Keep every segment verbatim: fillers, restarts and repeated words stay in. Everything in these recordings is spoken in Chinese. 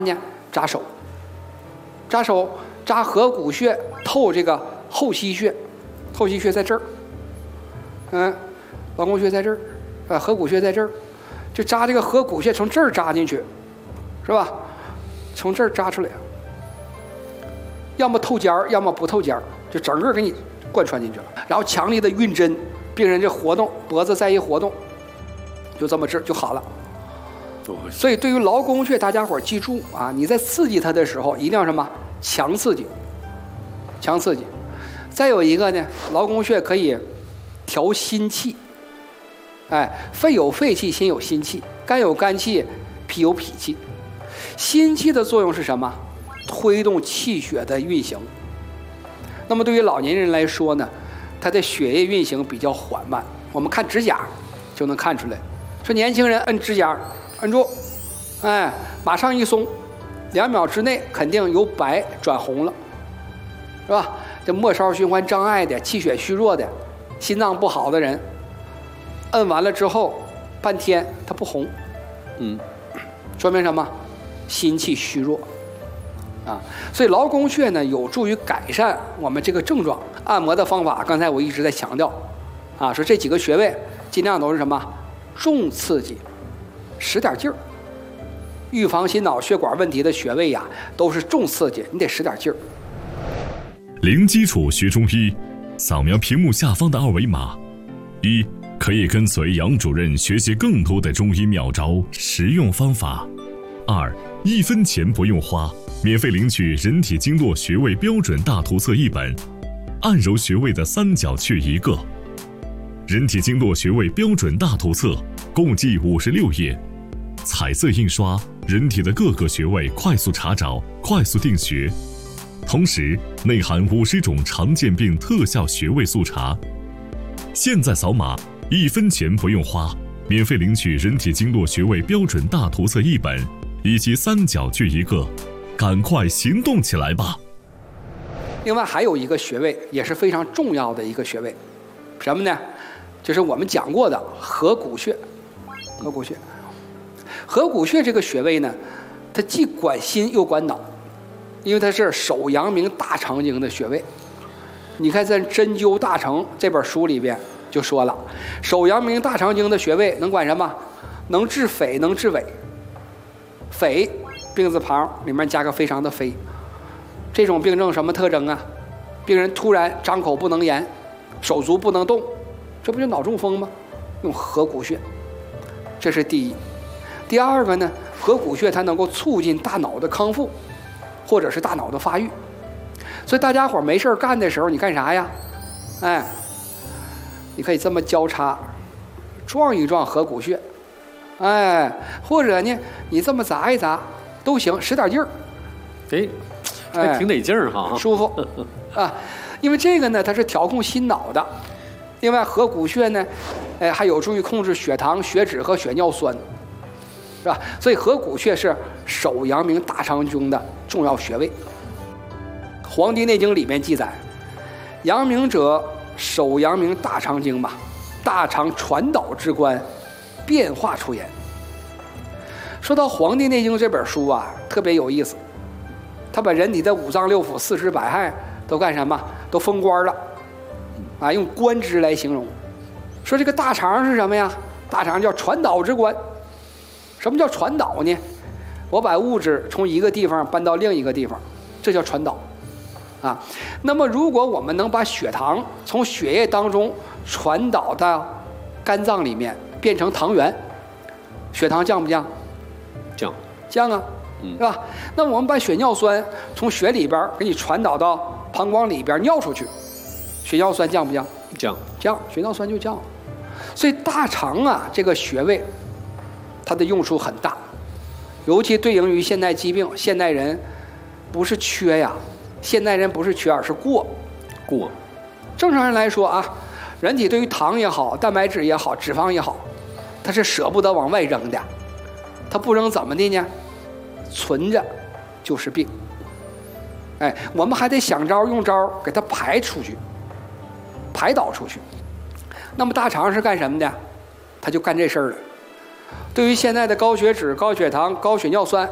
呢，扎手，扎手扎合谷穴，透这个后溪穴，后溪穴在这儿，嗯，劳宫穴在这儿，啊，合谷穴在这儿，就扎这个合谷穴，从这儿扎进去，是吧？从这儿扎出来，要么透尖儿，要么不透尖儿，就整个给你贯穿进去了。然后强力的运针，病人这活动脖子再一活动，就这么治就好了。所以对于劳宫穴，大家伙记住啊，你在刺激它的时候，一定要什么强刺激，强刺激。再有一个呢，劳宫穴可以调心气，哎，肺有肺气，心有心气，肝有肝气，脾有脾气。心气的作用是什么？推动气血的运行。那么对于老年人来说呢，他的血液运行比较缓慢，我们看指甲就能看出来。说年轻人摁指甲，摁住，哎，马上一松，两秒之内肯定由白转红了，是吧？这末梢循环障碍的、气血虚弱的、心脏不好的人，摁完了之后半天它不红，嗯，说明什么？心气虚弱啊。所以劳宫穴呢，有助于改善我们这个症状。按摩的方法，刚才我一直在强调啊，说这几个穴位尽量都是什么？重刺激，使点劲儿。预防心脑血管问题的穴位呀，都是重刺激，你得使点劲儿。 零基础学中医，扫描屏幕下方的二维码，一可以跟随杨主任学习更多的中医妙招、实用方法；二一分钱不用花，免费领取人体经络穴位标准大图册一本，按揉穴位的三角穴一个。人体经络穴位标准大图册共计五十六页，彩色印刷，人体的各个穴位快速查找、快速定穴，同时内含五十种常见病特效穴位速查。现在扫码，一分钱不用花，免费领取人体经络穴位标准大图册一本以及三角穴一个，赶快行动起来吧！ 另外还有一个穴位也是非常重要的一个穴位，什么呢？就是我们讲过的合谷穴。合谷穴，合谷穴这个穴位呢，它既管心又管脑，因为它是手阳明大肠经的穴位。你看在《针灸大成》这本书里边就说了，手阳明大肠经的穴位能管什么？能治匪，能治痿。匪，病字旁里面加个非常的非。这种病症什么特征啊？病人突然张口不能言，手足不能动，这不就脑中风吗？用合谷穴，这是第一。第二个呢，合谷穴它能够促进大脑的康复，或者是大脑的发育。所以大家伙没事干的时候，你干啥呀？哎，你可以这么交叉撞一撞合谷穴，哎，或者呢，你这么砸一砸都行，使点劲儿。 哎，还挺得劲儿哈， 舒服啊。因为这个呢，它是调控心脑的。另外，合谷穴呢，哎，还有助于控制血糖、血脂和血尿酸，是吧？所以合谷穴是手阳明大肠经的重要穴位。《黄帝内经》里面记载，阳明者，手阳明大肠经嘛，大肠传导之官，变化出言。说到《黄帝内经》这本书啊，特别有意思，他把人体的五脏六腑、四肢百骸都干什么？都封官了。啊，用官职来形容，说这个大肠是什么呀？大肠叫传导之官。什么叫传导呢？我把物质从一个地方搬到另一个地方，这叫传导。啊，那么如果我们能把血糖从血液当中传导到肝脏里面，变成糖原，血糖降不降？ 降， 降啊，是吧？那我们把血尿酸从血里边给你传导到膀胱里边尿出去，血尿酸降不降？ 降， 降，血尿酸就降了。所以大肠啊这个穴位，它的用处很大，尤其对应于现代疾病。现代人不是缺呀，现代人不是缺，而是过。 过。 正常人来说啊，人体对于糖也好、蛋白质也好、脂肪也好，它是舍不得往外扔的。它不扔怎么的呢？存着就是病。哎，我们还得想招用招给它排出去，排导出去。那么大肠是干什么的？它就干这事儿了。对于现在的高血脂、高血糖、高血尿酸，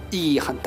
意义很大。